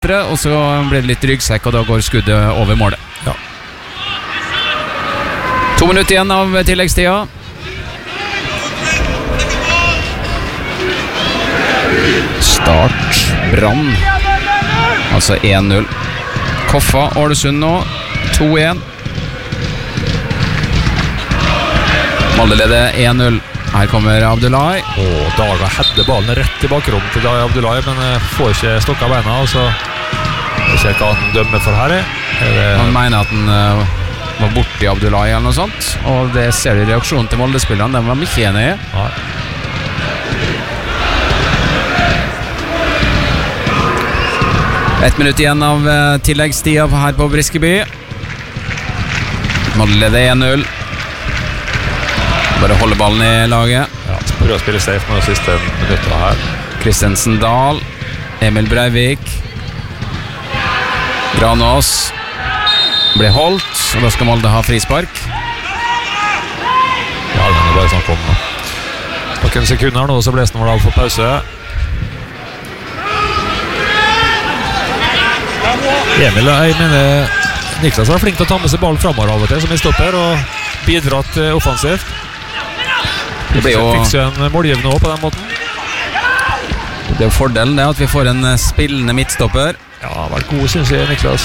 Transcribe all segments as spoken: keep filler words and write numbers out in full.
og så blir det litt ryggsekk, og da går skuddet over målet. Ja. To minutter igjen av tilleggstida. Start Brann, altså én null. Koffa Ålesund nå to én. Molde leder én null. Her kommer Abdullahi. Og Daga hedder ballen rett i bakrom til Abdullahi, men får ikke stokka beina, og så jeg ser hva han dømmer for her. Det... Han mener at han uh, var borte i Abdullahi eller noe sånt, og det ser du i reaksjonen til Molde-spillerne. Den var mye enig i. Ja. Ett minutt igjen av uh, tilleggstida her på Briskeby. Molde leder én null. Bare holde ballen i laget. Ja, prøver å spille safe med de siste minuttene her. Kristensen Dahl, Emil Breivik, Granås ble holdt, og da skal Molde ha frispark. Ja, det er bare snakk om nå. Noen sekunder nå, så ble det vel av for pause. Emil, jeg mener Niklas var flink til å ta med seg ballen fremover av og til, som en stopper, og bidratt offensivt. Det blir jo... Fikk seg en målgivende også på den måten. Det er jo fordelen det, at vi får en spillende midtstopper. Ja, han har vært god, synes jeg, Niklas.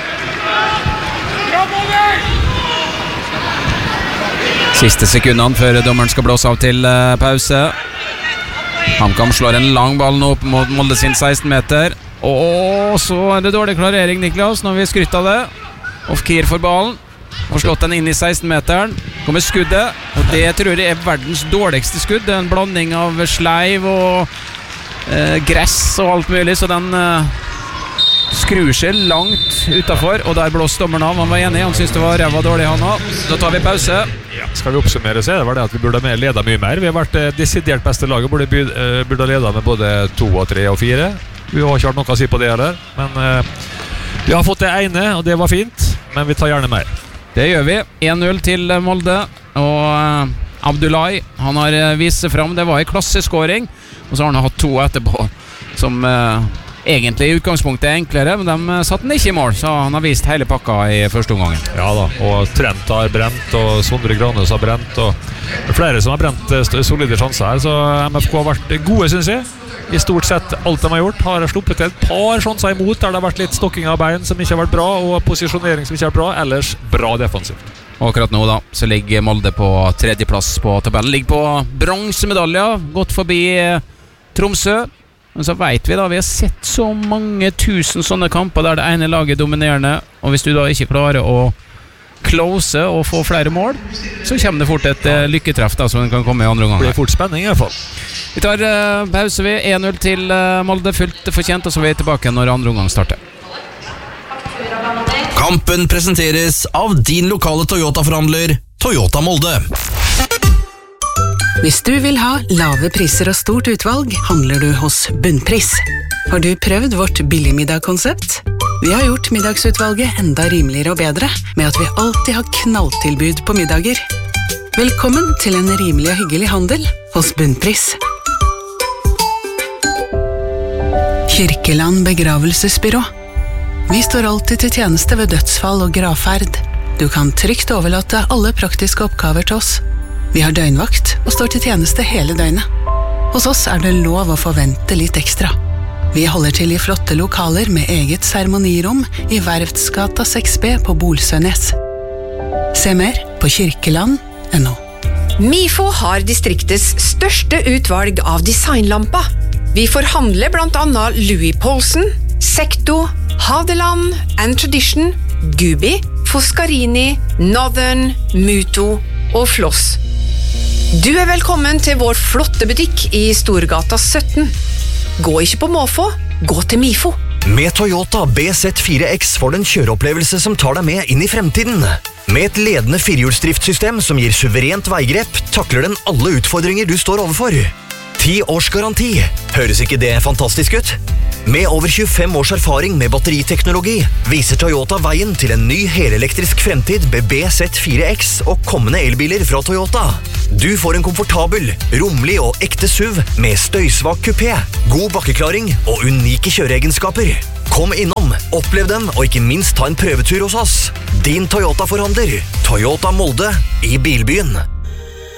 Siste sekundene før dommeren skal blåse av til uh, pause. HamKam slår en lang ball nå opp mot Molde sin seksten meter. Og så er det dårlig klarering, Niklas, når vi skrytt av det. Ofkir for ballen. Får slått den inn i seksten meteren. Kommer skuddet, og det tror jeg er verdens dårligste skudd. Det er en blanding av sleiv og uh, gress og alt mulig, så den... Uh, skrur seg langt utenfor, og der blåste dommeren av. Han var enig, han synes det var ræva dårlig han også. Da tar vi pause. Ja, skal vi oppsummere så er det var det at vi burde ha ledet mye mer. Vi har vært eh, desidert beste laget, burde, burde ha ledet med både to og tre og fire. Vi har ikke hatt noe å si på det heller, men eh, vi har fått det ene, og det var fint, men vi tar gjerne mer. Det gjør vi. én null til Molde, og eh, Abdullahi, han har vist seg frem. Det var en klasseskåring, og så har han hatt to etterpå, som... Eh, egentlig i utgangspunktet er enklere, men de satt den ikke i mål, så han har vist hele pakka i første omgangen. Ja da, og Trent har brent, og Sondre Granes har brent, og flere som har brent solide sjanser her, så M F K har vært gode, synes jeg. I stort sett alt de har gjort, har sluppet et par sjanser imot, der det har vært litt stokking av bein som ikke har vært bra, og posisjonering som ikke har vært bra, ellers bra defensivt. Og akkurat nå da, så ligger Molde på tredjeplass på tabellen, ligger på bronsemedaljer, gått forbi Tromsø. Men så vet vi da, vi har sett så mange tusen sånne kamper der det ene laget er dominerende, og hvis du da ikke klarer å close og få flere mål, så kommer det fort et uh, lykketreff da, som kan komme i andre omgang. Det blir fort spenning i hvert fall. Vi tar uh, pause vi, én null til uh, Molde, fullt fortjent, og så er vi tilbake når andre omgang starter. Kampen presenteres av din lokale Toyota-forhandler, Toyota Molde. Hvis du vil ha lave priser og stort utvalg, handler du hos Bunnpris. Har du prøvd vårt billigmiddagkonsept? Vi har gjort middagsutvalget enda rimeligere og bedre, med at vi alltid har knalltilbud på middager. Velkommen til en rimelig og hyggelig handel hos Bunnpris. Kirkeland begravelsesbyrå. Vi står alltid til tjeneste ved dødsfall og gravferd. Du kan trygt overlate alle praktiske oppgaver til oss. Vi har døgnvakt og står til tjeneste hele døgnet. Hos oss er det lov å forvente litt ekstra. Vi holder til i flotte lokaler med eget seremonirom i Verftsgata seks B på Bolsønes. Se mer på kirkeland punktum no. Mifo har distriktets største utvalg av designlamper. Vi forhandler blant annet Louis Poulsen, Secto, Hadeland, and Tradition, Gubi, Foscarini, Northern, Muto og Floss. Du er velkommen til vår flotte butikk i Storgata sytten. Gå ikke på måfå, gå til Mifo. Med Toyota B Z fire X får du en kjøreopplevelse som tar deg med inn i fremtiden. Med et ledende firehjulsdriftsystem som gir suverent veigrep, takler den alle utfordringer du står overfor. ti års garanti. Høres ikke det fantastisk ut? Med over tjuefem års erfaring med batteriteknologi viser Toyota veien til en ny helelektrisk fremtid med B Z fire X og kommende elbiler fra Toyota. Du får en komfortabel, rommelig og ekte S U V med støysvak kupé, god bakkeklaring og unike kjøreegenskaper. Kom innom, opplev dem, og ikke minst ta en prøvetur hos oss. Din Toyota-forhandler, Toyota Molde i Bilbyen.